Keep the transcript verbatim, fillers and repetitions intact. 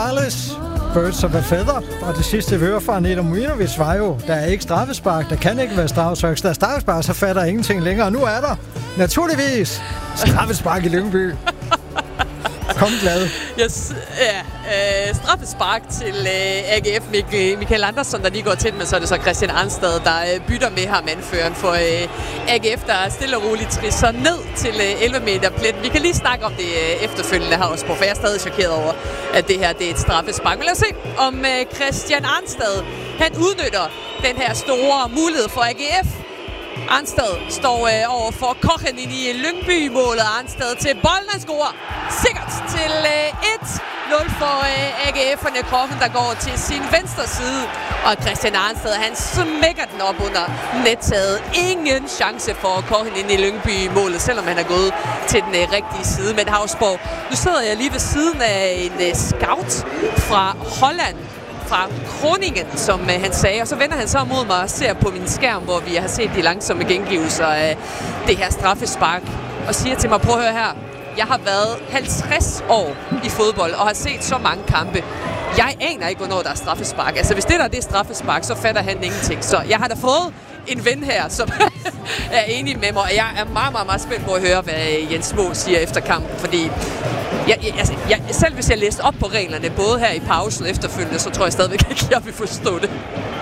Morales, Birds of a Feather. Og det sidste, vi hører fra Neda Mujinovic, var jo, der er ikke straffespark, der kan ikke være straffespark. Der er straffespark, så fatter ingenting længere. Og nu er der naturligvis straffespark i Lyngby. Kom glad. Yes, ja, øh, straffespark til øh, A G F. Mik- Michael Andersson, der lige går til, men så er det så Christian Arnstad, der øh, bytter med ham, anføreren for øh, A G F, der stille og roligt trisser ned til øh, elleve meter pletten. Vi kan lige snakke om det øh, efterfølgende her også på, for jeg er stadig chokeret over, at det her det er et straffespark. Men lad os se, om øh, Christian Arnstad, han udnytter den her store mulighed for A G F. Arnstad står øh, over for Kochen ind i Lyngby-målet. Arnstad til bolden, han scorer sikkert til øh, et nul for øh, A G F'erne. Kochen, der går til sin venstre side. Og Christian Arnstad, han smækker den op under nettaget. Ingen chance for Kochen ind i Lyngby-målet, selvom han er gået til den øh, rigtige side. Men Havsborg, nu sidder jeg lige ved siden af en øh, scout fra Holland, fra Groningen, som øh, han sagde. Og så vender han så mod mig og ser på min skærm, hvor vi har set de langsomme gengivelser af det her straffespark. Og siger til mig, prøv at høre her, jeg har været halvtreds år i fodbold og har set så mange kampe. Jeg aner ikke, hvornår der er straffespark. Altså, hvis det der er det straffespark, så fatter han ingenting. Så jeg har da fået en ven her, som er enig med mig. Og jeg er meget, meget, meget spændt på at høre, hvad Jens Mo siger efter kampen, fordi Jeg, jeg, altså, jeg, selv hvis jeg læste op på reglerne, både her i pausen og efterfølgende, så tror jeg stadigvæk ikke, jeg vil forstå det.